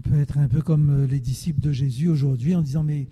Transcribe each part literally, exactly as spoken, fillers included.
peut être un peu comme les disciples de Jésus aujourd'hui en disant mais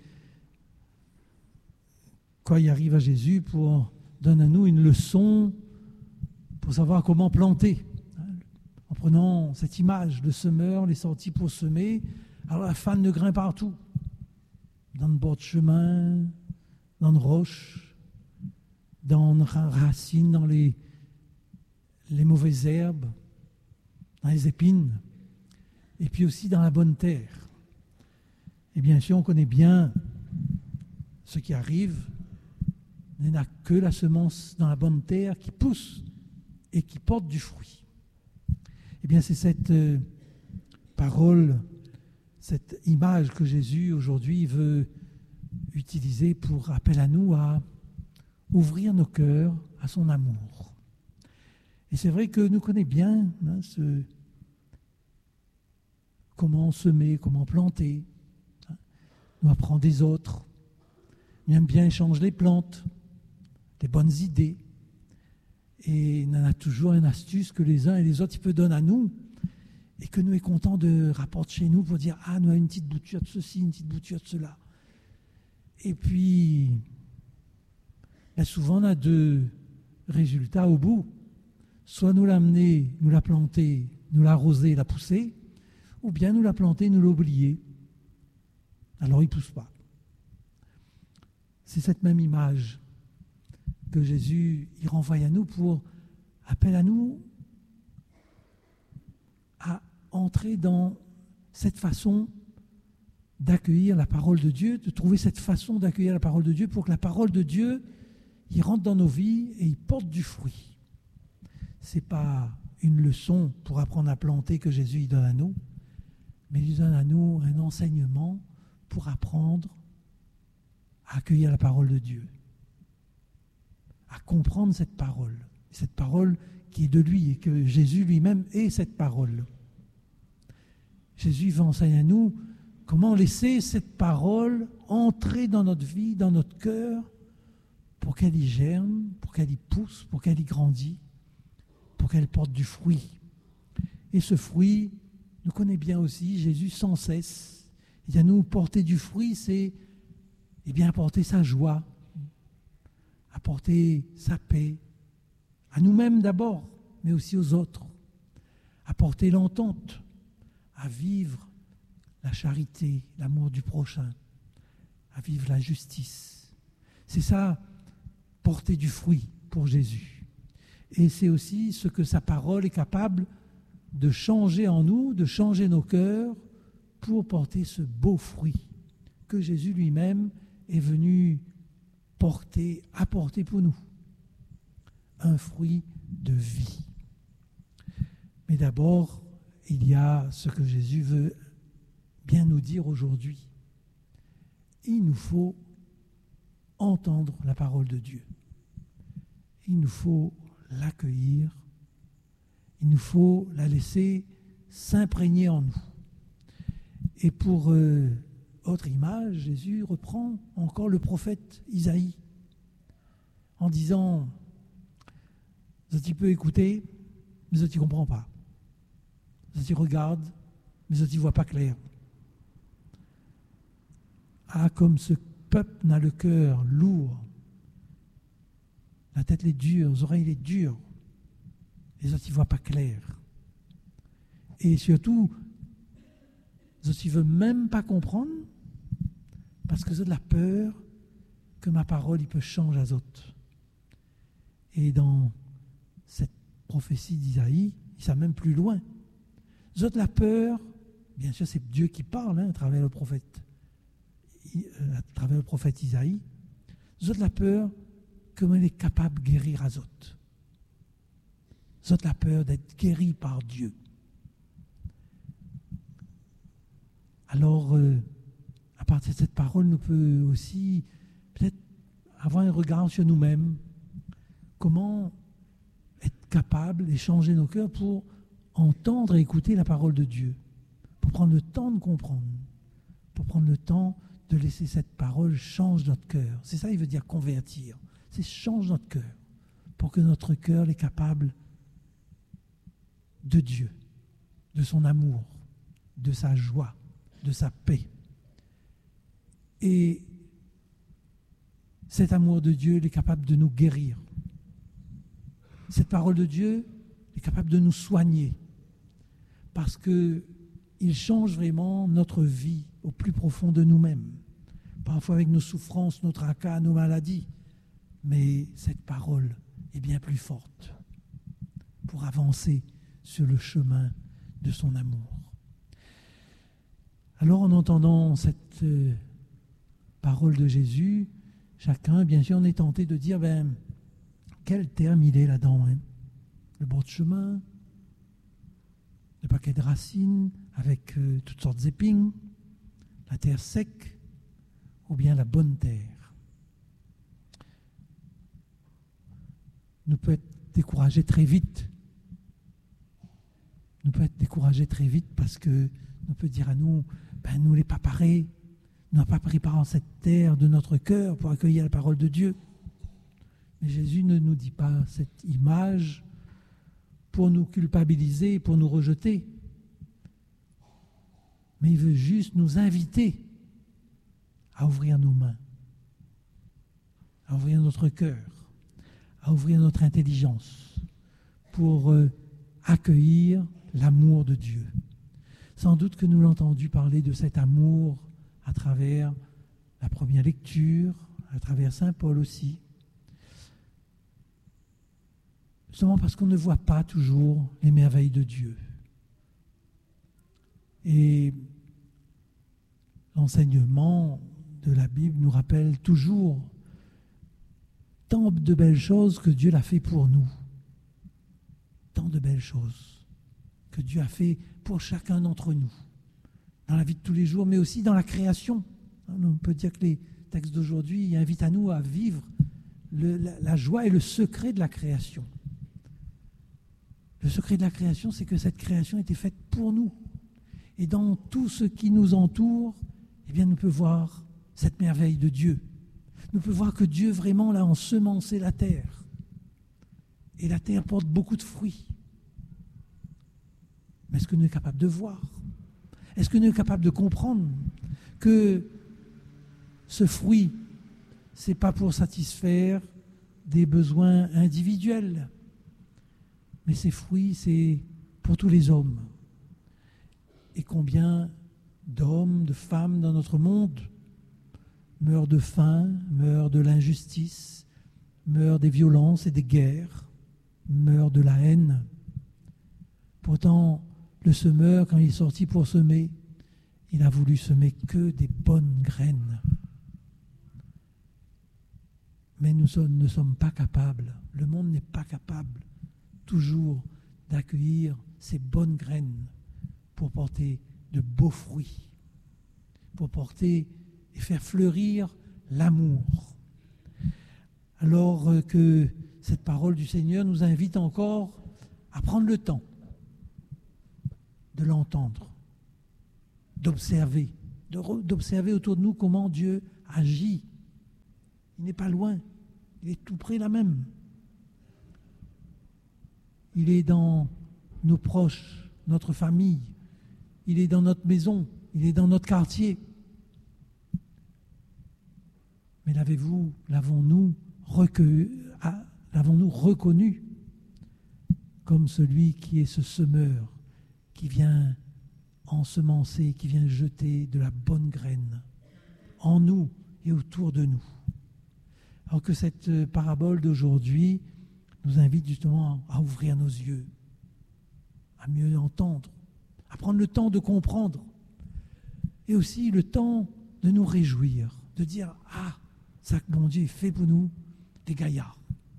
quand il arrive à Jésus pour donne à nous une leçon pour savoir comment planter. En prenant cette image, le semeur, les sorties pour semer, alors la fan de grains partout, dans le bord de chemin, dans les roches, dans les racines, dans les, les mauvaises herbes, dans les épines, et puis aussi dans la bonne terre. Et bien sûr, on connaît bien ce qui arrive. Il n'y a que la semence dans la bonne terre qui pousse et qui porte du fruit. Eh bien, c'est cette euh, parole, cette image que Jésus aujourd'hui veut utiliser pour appeler à nous à ouvrir nos cœurs à son amour. Et c'est vrai que nous connaissons bien hein, ce, comment semer, comment planter. Hein. Nous apprend des autres. On aime bien échanger les plantes, les bonnes idées. Et il y en a toujours une astuce que les uns et les autres ils peuvent donner à nous et que nous est content de rapporter chez nous pour dire « Ah, nous avons une petite bouture de ceci, une petite bouture de cela. » Et puis, ben souvent on a deux résultats au bout. Soit nous l'amener, nous la planter, nous l'arroser, la pousser, ou bien nous la planter, nous l'oublier. Alors il ne pousse pas. C'est cette même image que Jésus il renvoie à nous pour appeler à nous à entrer dans cette façon d'accueillir la parole de Dieu, de trouver cette façon d'accueillir la parole de Dieu pour que la parole de Dieu il rentre dans nos vies et il porte du fruit. Ce n'est pas une leçon pour apprendre à planter que Jésus il donne à nous, mais il donne à nous un enseignement pour apprendre à accueillir la parole de Dieu, à comprendre cette parole, cette parole qui est de lui et que Jésus lui-même est cette parole. Jésus va enseigner à nous comment laisser cette parole entrer dans notre vie, dans notre cœur, pour qu'elle y germe, pour qu'elle y pousse, pour qu'elle y grandisse, pour qu'elle porte du fruit. Et ce fruit, nous connaissons bien aussi, Jésus sans cesse, il y a nous porter du fruit, c'est eh bien apporter sa joie, apporter sa paix, à nous-mêmes d'abord, mais aussi aux autres, apporter l'entente, à vivre la charité, l'amour du prochain, à vivre la justice. C'est ça, porter du fruit pour Jésus. Et c'est aussi ce que sa parole est capable de changer en nous, de changer nos cœurs pour porter ce beau fruit que Jésus lui-même est venu porter, apporter pour nous. Un fruit de vie. Mais d'abord, il y a ce que Jésus veut bien nous dire aujourd'hui. Il nous faut entendre la parole de Dieu. Il nous faut l'accueillir. Il nous faut la laisser s'imprégner en nous. Et pour euh, autre image, Jésus reprend encore le prophète Isaïe en disant « Vous tu peux écouter, mais vous ne comprends pas. Vous tu regardes, mais vous ne voient pas clair. Ah, comme ce peuple n'a le cœur lourd, la tête est dure, les oreilles est dures, les autres ne voient pas clair. Et surtout, les autres ne veulent même pas comprendre parce que j'ai de la peur que ma parole il peut changer les autres. Et dans cette prophétie d'Isaïe, il va même plus loin. Les autres la peur, bien sûr c'est Dieu qui parle hein, à travers le prophète, à travers le prophète Isaïe. Les autres la peur comment il est capable de guérir les autres. Les autres la peur d'être guéri par Dieu. Alors, euh, à partir de cette parole, nous pouvons aussi peut-être avoir un regard sur nous-mêmes. Comment être capable d'échanger nos cœurs pour entendre et écouter la parole de Dieu, pour prendre le temps de comprendre, pour prendre le temps de laisser cette parole changer notre cœur. C'est ça, il veut dire convertir. C'est change notre cœur, pour que notre cœur est capable de Dieu, de son amour, de sa joie, de sa paix. Et cet amour de Dieu, il est capable de nous guérir. Cette parole de Dieu est capable de nous soigner parce qu'il change vraiment notre vie au plus profond de nous-mêmes. Parfois avec nos souffrances, nos tracas, nos maladies. Mais cette parole est bien plus forte pour avancer sur le chemin de son amour. Alors en entendant cette euh, parole de Jésus, chacun, bien sûr, on est tenté de dire, ben, quel terme il est là-dedans, hein? Le bord de chemin, le paquet de racines avec euh, toutes sortes d'épines, la terre sec, ou bien la bonne terre. Nous peut être découragés très vite. Nous peut être découragés très vite parce que nous peut dire à nous, ben nous les pas parés, nous n'avons pas préparé cette terre de notre cœur pour accueillir la parole de Dieu. Mais Jésus ne nous dit pas cette image pour nous culpabiliser, pour nous rejeter. Mais il veut juste nous inviter à ouvrir nos mains, à ouvrir notre cœur, à ouvrir notre intelligence pour euh, accueillir l'amour de Dieu. Sans doute que nous l'avons entendu parler de cet amour à travers la première lecture, à travers Saint Paul aussi. Seulement parce qu'on ne voit pas toujours les merveilles de Dieu. Et l'enseignement de la Bible nous rappelle toujours tant de belles choses que Dieu l'a fait pour nous. Tant de belles choses que Dieu a fait pour chacun d'entre nous, dans la vie de tous les jours, mais aussi dans la création. On peut dire que les textes d'aujourd'hui invitent à nous à vivre le, la, la joie et le secret de la création. Le secret de la création, c'est que cette création était faite pour nous. Et dans tout ce qui nous entoure, eh bien, nous pouvons voir cette merveille de Dieu. Nous pouvons voir que Dieu vraiment l'a ensemencé la terre. Et la terre porte beaucoup de fruits. Mais est-ce que nous sommes capables de voir? Est-ce que nous sommes capables de comprendre que ce fruit, ce n'est pas pour satisfaire des besoins individuels, mais ces fruits, c'est pour tous les hommes. Et combien d'hommes, de femmes dans notre monde meurent de faim, meurent de l'injustice, meurent des violences et des guerres, meurent de la haine. Pourtant, le semeur, quand il est sorti pour semer, il a voulu semer que des bonnes graines. Mais nous sommes, ne sommes pas capables, le monde n'est pas capable toujours d'accueillir ces bonnes graines pour porter de beaux fruits, pour porter et faire fleurir l'amour. Alors que cette parole du Seigneur nous invite encore à prendre le temps de l'entendre, d'observer, de re, d'observer autour de nous comment Dieu agit. Il n'est pas loin, il est tout près là même. Il est dans nos proches, notre famille, il est dans notre maison, il est dans notre quartier. Mais l'avez-vous, l'avons-nous recueilli, l'avons-nous reconnu comme celui qui est ce semeur, qui vient ensemencer, qui vient jeter de la bonne graine en nous et autour de nous. Alors que cette parabole d'aujourd'hui nous invite justement à ouvrir nos yeux, à mieux entendre, à prendre le temps de comprendre et aussi le temps de nous réjouir, de dire « Ah, ça que mon Dieu fait pour nous, les gaillards ».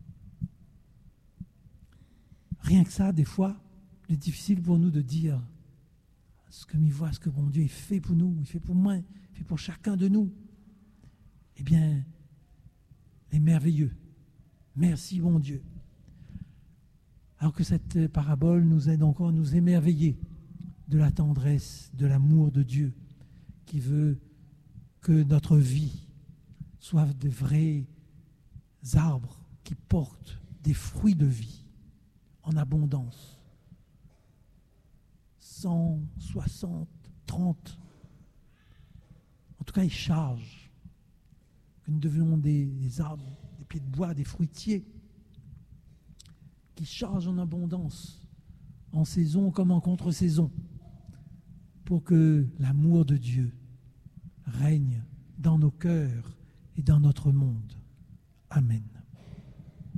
Rien que ça, des fois, il est difficile pour nous de dire ce que il voit, ce que mon Dieu fait pour nous, il fait pour moi, il fait pour chacun de nous. Eh bien, les merveilleux. Merci, mon Dieu. Alors que cette parabole nous aide encore à nous émerveiller de la tendresse, de l'amour de Dieu, qui veut que notre vie soit de vrais arbres qui portent des fruits de vie en abondance. cent, soixante, trente, cas, il charge. Que nous devenions des, des arbres, des pieds de bois, des fruitiers, qui chargent en abondance, en saison comme en contre-saison, pour que l'amour de Dieu règne dans nos cœurs et dans notre monde. Amen.